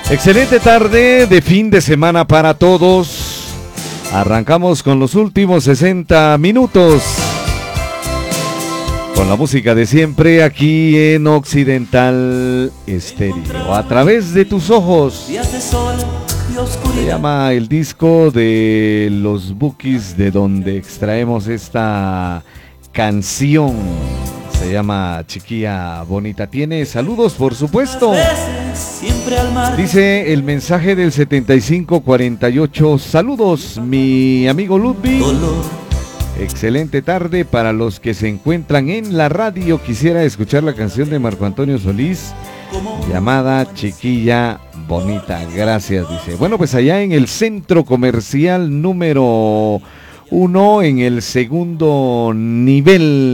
Excelente tarde de fin de semana para todos. Arrancamos con los últimos 60 minutos. Con la música de siempre aquí en Occidental Estéreo. A través de tus ojos. Se llama el disco de los Bukis, de donde extraemos esta canción. Se llama Chiquilla Bonita. Tiene saludos, por supuesto. Dice el mensaje del 7548. Saludos, mi amigo Ludwig. Excelente tarde para los que se encuentran en la radio. Quisiera escuchar la canción de Marco Antonio Solís llamada Chiquilla Bonita. Gracias, dice. Bueno, pues allá en el centro comercial número 1, en el segundo nivel.